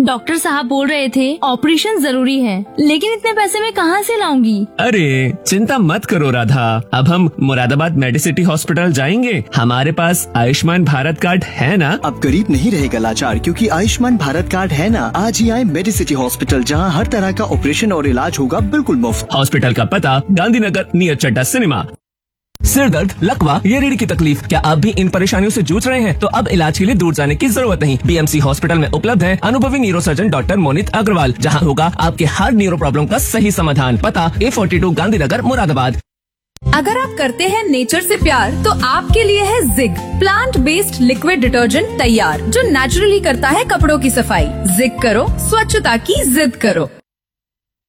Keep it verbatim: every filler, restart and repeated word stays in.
Doctor साहब बोल रहे थे ऑपरेशन जरूरी है, लेकिन इतने पैसे मैं कहाँ से लाऊंगी? अरे चिंता मत करो राधा, अब हम मुरादाबाद मेडिसिटी हॉस्पिटल जाएंगे। हमारे पास आयुष्मान भारत कार्ड है ना। अब गरीब नहीं रहेगा लाचार, क्योंकि आयुष्मान भारत कार्ड है ना। आज ही आए मेडिसिटी हॉस्पिटल, जहां हर तरह का ऑपरेशन और इलाज होगा बिल्कुल मुफ्त। हॉस्पिटल का पता गांधीनगर नियर चड्डा सिनेमा। सिर दर्द, लकवा या रीढ़ की तकलीफ, क्या आप भी इन परेशानियों से जूझ रहे हैं? तो अब इलाज के लिए दूर जाने की जरूरत नहीं। बीएमसी हॉस्पिटल में उपलब्ध है अनुभवी न्यूरोसर्जन डॉक्टर मोनित अग्रवाल, जहां होगा आपके हर न्यूरो प्रॉब्लम का सही समाधान। पता ए फोर्टी टू गांधीनगर मुरादाबाद। अगर आप करते हैं नेचर से प्यार, तो आपके लिए है zig plant based liquid detergent तैयार, जो नेचुरली करता है कपड़ों की सफाई। जिग करो, स्वच्छता की जिद करो।